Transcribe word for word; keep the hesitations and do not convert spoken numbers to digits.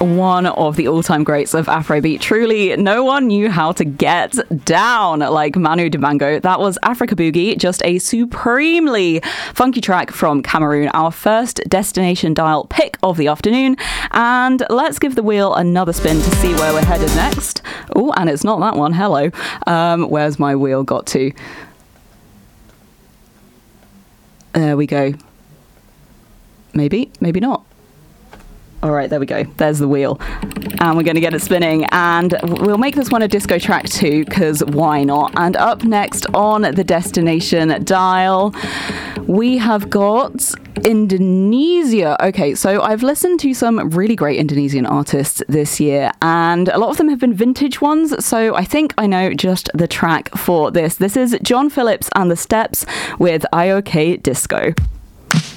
one of the all-time greats of Afrobeat. Truly, no one knew how to get down like Manu Dibango. That was Africa Boogie, just a supremely funky track from Cameroon, our first Destination Dial pick of the afternoon. And let's give the wheel another spin to see where we're headed next. Oh, and it's not that one. Hello. Um, where's my wheel got to? There we go. Maybe, maybe not. All right, there we go. There's the wheel. And we're going to get it spinning. And we'll make this one a disco track too, because why not? And up next on the Destination Dial, we have got Indonesia. Okay, so I've listened to some really great Indonesian artists this year, and a lot of them have been vintage ones. So I think I know just the track for this. This is John Phillips and the Steps with I O K Disco.